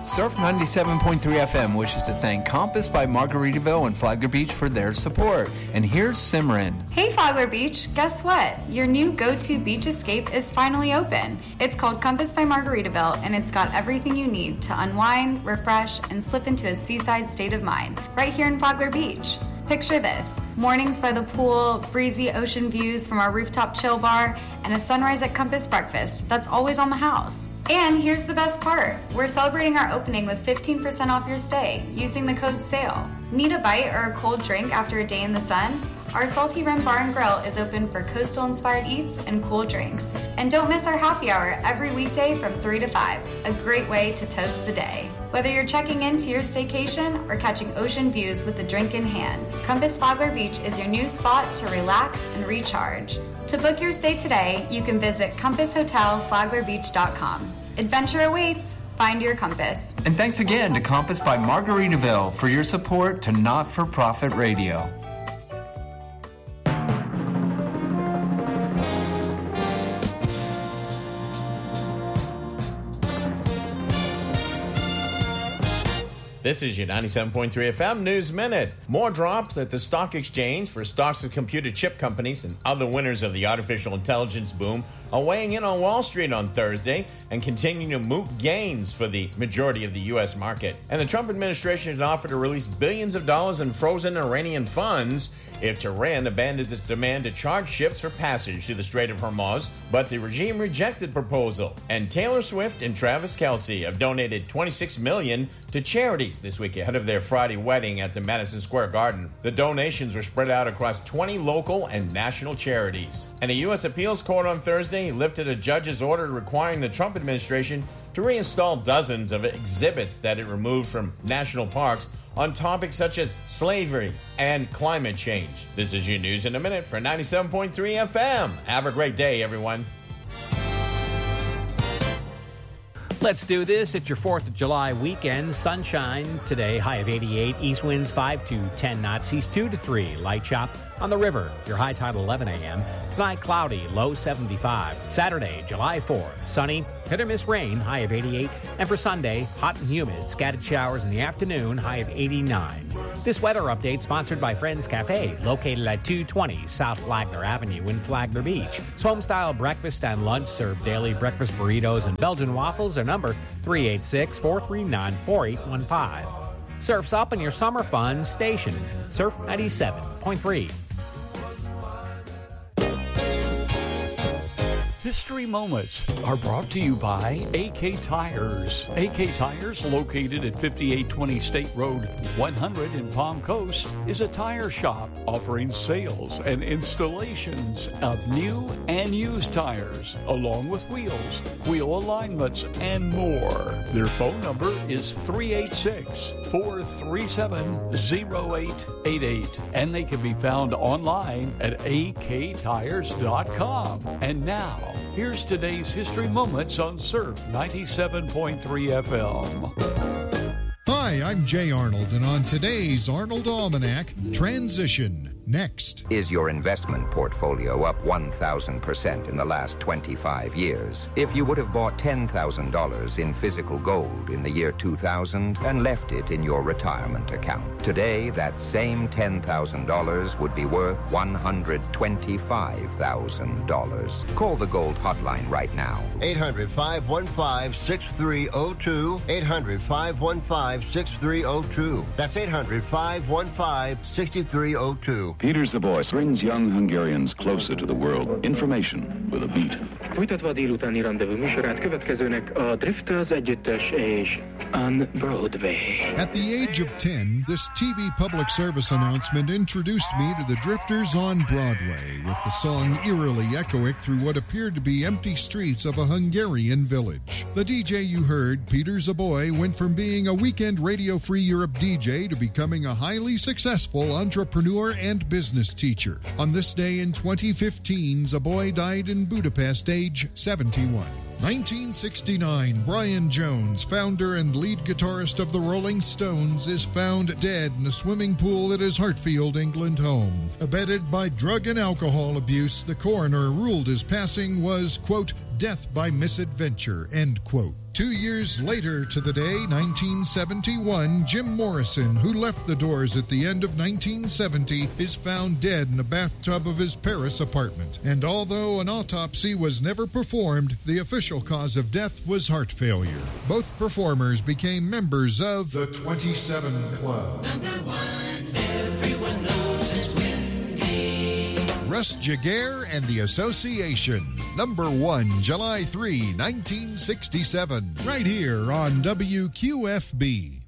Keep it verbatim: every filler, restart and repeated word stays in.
Surf ninety-seven point three F M wishes to thank Compass by Margaritaville and Flagler Beach for their support. And here's Simran. Hey Flagler Beach, guess what? Your new go-to beach escape is finally open. It's called Compass by Margaritaville, and it's got everything you need to unwind, refresh, and slip into a seaside state of mind right here in Flagler Beach. Picture this: mornings by the pool, breezy ocean views from our rooftop chill bar, and a sunrise at Compass breakfast that's always on the house. And here's the best part. We're celebrating our opening with fifteen percent off your stay using the code SALE. Need a bite or a cold drink after a day in the sun? Our Salty Rim Bar and Grill is open for coastal-inspired eats and cool drinks. And don't miss our happy hour every weekday from three to five, a great way to toast the day. Whether you're checking into your staycation or catching ocean views with a drink in hand, Compass Flagler Beach is your new spot to relax and recharge. To book your stay today, you can visit compass hotel flagler beach dot com. Adventure awaits. Find your compass. And thanks again to Compass by Margaritaville for your support to Not-for-Profit Radio. This is your ninety-seven point three F M News Minute. More drops at the stock exchange for stocks of computer chip companies and other winners of the artificial intelligence boom are weighing in on Wall Street on Thursday and continuing to moot gains for the majority of the U S market. And the Trump administration has offered to release billions of dollars in frozen Iranian funds if Tehran abandons its demand to charge ships for passage through the Strait of Hormuz, but the regime rejected the proposal. And Taylor Swift and Travis Kelce have donated twenty-six million dollars to charities this week ahead of their Friday wedding at the Madison Square Garden. The donations were spread out across twenty local and national charities. And a U S appeals court on Thursday lifted a judge's order requiring the Trump administration to reinstall dozens of exhibits that it removed from national parks on topics such as slavery and climate change. This is your News in a Minute for ninety-seven point three F M. Have a great day, everyone. Let's do this. It's your fourth of July weekend. Sunshine today, high of eighty-eight. East winds five to ten knots, east two to three. Light chop on the river. Your high tide eleven a.m. Tonight, cloudy, low seventy-five. Saturday, July fourth, sunny, hit or miss rain, high of eighty-eight. And for Sunday, hot and humid, scattered showers in the afternoon, high of eighty-nine. This weather update sponsored by Friends Cafe, located at two twenty South Flagler Avenue in Flagler Beach. It's home-style breakfast and lunch, served daily breakfast burritos and Belgian waffles. Their number, three eight six, four three nine, four eight one five. Surf's up in your summer fun station. Surf ninety-seven point three. History Moments are brought to you by A K Tires. A K Tires, located at fifty-eight twenty State Road one hundred in Palm Coast, is a tire shop offering sales and installations of new and used tires, along with wheels, wheel alignments, and more. Their phone number is three eight six, four three seven, zero eight eight eight, and they can be found online at a k tires dot com. And now, here's today's History Moments on Surf ninety-seven point three F M. Hi, I'm Jay Arnold, and on today's Arnold Almanac, Transition. Next. Is your investment portfolio up one thousand percent in the last twenty-five years? If you would have bought ten thousand dollars in physical gold in the year two thousand and left it in your retirement account, today that same ten thousand dollars would be worth one hundred twenty-five thousand dollars. Call the Gold Hotline right now. eight hundred, five one five, six three zero two. eight hundred, five one five, six three zero two. That's eight hundred, five one five, six three zero two. Peter Szaboly brings young Hungarians closer to the world. Information with a beat. Folytatva a délutáni rendezvú műsorát, következőnek a Drifters együttes és On Broadway. At the age of ten, this T V public service announcement introduced me to the Drifters on Broadway, with the song eerily echoing through what appeared to be empty streets of a Hungarian village. The D J you heard, Peter Szaboly, went from being a weekend Radio Free Europe D J to becoming a highly successful entrepreneur and business teacher. On this day in twenty fifteen, Szaboly died in Budapest, age seventy-one. nineteen sixty-nine, Brian Jones, founder and lead guitarist of the Rolling Stones, is found dead in a swimming pool at his Hartfield, England home. Abetted by drug and alcohol abuse, the coroner ruled his passing was, quote, death by misadventure, end quote. Two years later to the day, nineteen seventy-one, Jim Morrison, who left the Doors at the end of nineteen seventy, is found dead in a bathtub of his Paris apartment. And although an autopsy was never performed, the official cause of death was heart failure. Both performers became members of the twenty-seven Club. Number one, everyone knows it's Wendy. Russ Jaguar and the Association. Number one, July third, nineteen sixty-seven. Right here on W Q F B.